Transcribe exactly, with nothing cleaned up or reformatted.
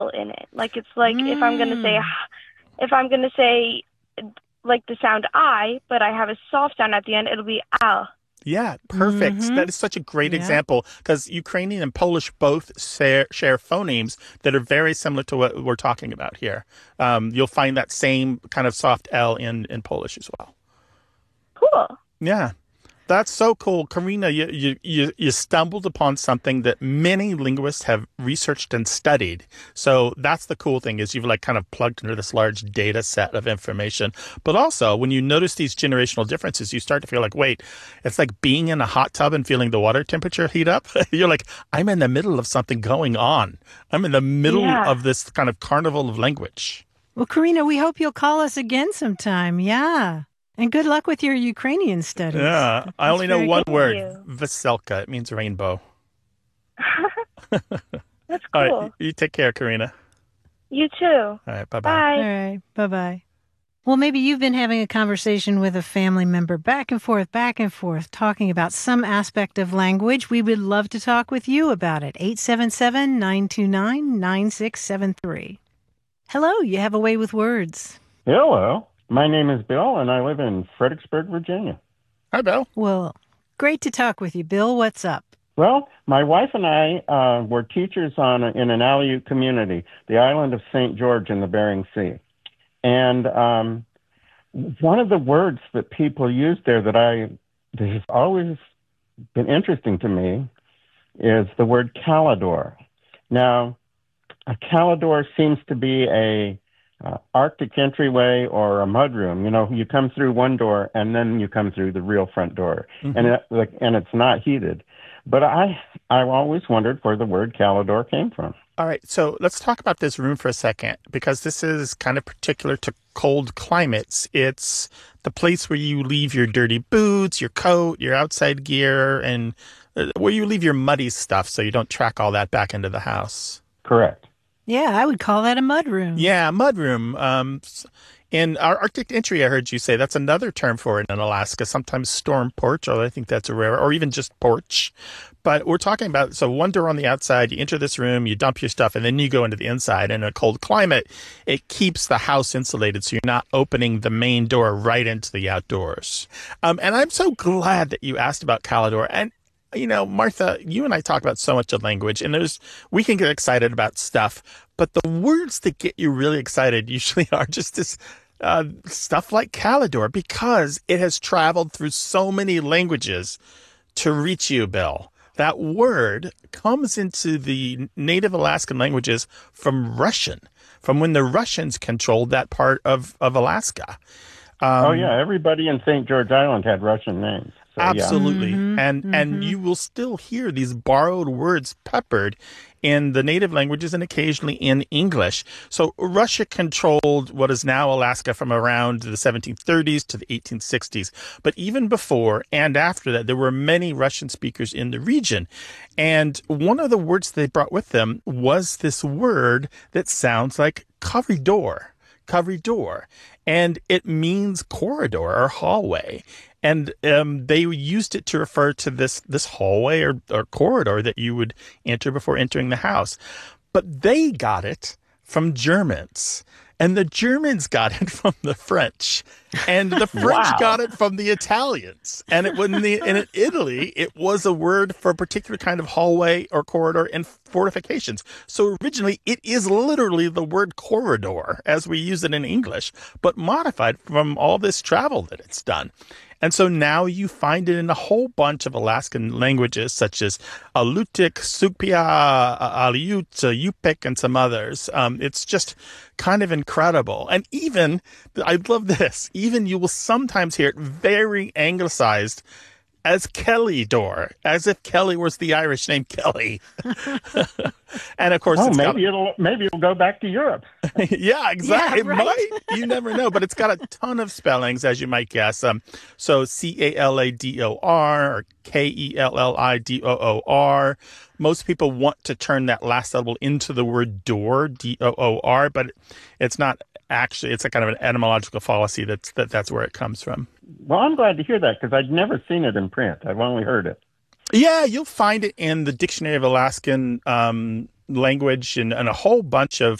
in it. Like it's like if I'm gonna say Mm. if I'm gonna say like the sound I, but I have a soft sound at the end, it'll be al. Yeah, perfect. Mm-hmm. That is such a great Yeah. example because Ukrainian and Polish both share, share phonemes that are very similar to what we're talking about here. Um, you'll find that same kind of soft L in, in Polish as well. Cool. Yeah. That's so cool. Karina, you, you, you, you stumbled upon something that many linguists have researched and studied. So that's the cool thing is you've like kind of plugged into this large data set of information. But also when you notice these generational differences, you start to feel like, wait, it's like being in a hot tub and feeling the water temperature heat up. You're like, I'm in the middle of something going on. I'm in the middle Yeah. of this kind of carnival of language. Well, Karina, we hope you'll call us again sometime. Yeah. And good luck with your Ukrainian studies. Yeah. I That's only know very one Thank word, you. Veselka. It means rainbow. That's All cool. right. You take care, Karina. You too. All right. Bye-bye. Bye. All right. Bye-bye. Well, maybe you've been having a conversation with a family member back and forth, back and forth, talking about some aspect of language. We would love to talk with you about it. eight seven seven, nine two nine, nine six seven three. Hello, you have a way with words. Hello. My name is Bill, and I live in Fredericksburg, Virginia. Hi, Bill. Well, great to talk with you, Bill. What's up? Well, my wife and I uh, were teachers on a, in an Aleut community, the island of Saint George in the Bering Sea. And um, one of the words that people use there that I that has always been interesting to me is the word calidor. Now, a calidor seems to be a uh, Arctic entryway or a mudroom. You know, you come through one door and then you come through the real front door, Mm-hmm. and it, like, and it's not heated. But I I always wondered where the word calidor came from. All right, so let's talk about this room for a second because this is kind of particular to cold climates. It's the place where you leave your dirty boots, your coat, your outside gear, and uh, where you leave your muddy stuff so you don't track all that back into the house. Correct. Yeah, I would call that a mudroom. Yeah, mudroom. Um, s- in our Arctic entry, I heard you say that's another term for it in Alaska. Sometimes storm porch, or I think that's a rare, or even just porch. But we're talking about, so one door on the outside, you enter this room, you dump your stuff, and then you go into the inside. In a cold climate, it keeps the house insulated, so you're not opening the main door right into the outdoors. Um, and I'm so glad that you asked about Calidor. And you know, Martha, you and I talk about so much of language, and there's we can get excited about stuff, but the words that get you really excited usually are just this uh, stuff like Calidor, because it has traveled through so many languages to reach you, Bill. That word comes into the native Alaskan languages from Russian, from when the Russians controlled that part of, of Alaska. Um, Oh, yeah. Everybody in Saint George Island had Russian names. So, Absolutely. Mhm, And and mhm. you will still hear these borrowed words peppered in the native languages and occasionally in English. So Russia controlled what is now Alaska from around the seventeen thirties to the eighteen sixties. But even before and after that, there were many Russian speakers in the region. And one of the words they brought with them was this word that sounds like corridor. Corridor. And it means corridor or hallway. And um, they used it to refer to this this hallway or, or corridor that you would enter before entering the house. But they got it from Germans. And the Germans got it from the French. And the French Wow. got it from the Italians. And it when the and in Italy, it was a word for a particular kind of hallway or corridor and fortifications. So originally, it is literally the word corridor as we use it in English, but modified from all this travel that it's done. And so now you find it in a whole bunch of Alaskan languages, such as Alutiiq, Sugpiaq, Aleut, Yupik, and some others. Um, it's just kind of incredible. And even, I love this, even you will sometimes hear it very anglicized as Kelly-dor, as if Kelly was the Irish name Kelly. And of course, Oh, it's got maybe it'll maybe it'll go back to Europe. yeah, exactly. Yeah, It right. might. You never know. But it's got a ton of spellings, as you might guess. Um, so C A L A D O R or K E L L I D O O R. Most people want to turn that last syllable into the word door, D O O R, but it's not actually. It's a kind of an etymological fallacy that's, that that's where it comes from. Well, I'm glad to hear that because I'd never seen it in print. I've only heard it. Yeah, you'll find it in the Dictionary of Alaskan um, language and, and a whole bunch of